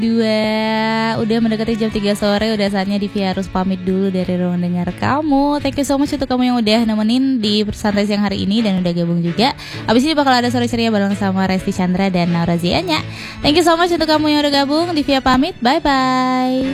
Udah mendekati jam 3 sore, udah saatnya Divi harus pamit dulu dari ruang dengar kamu. Thank you so much untuk kamu yang udah nemenin di santai siang hari ini dan udah gabung juga. Abis ini bakal ada sore ceria bareng sama Resti Chandra dan Naura Zianya. Thank you so much untuk kamu yang udah gabung. Divi pamit, bye bye.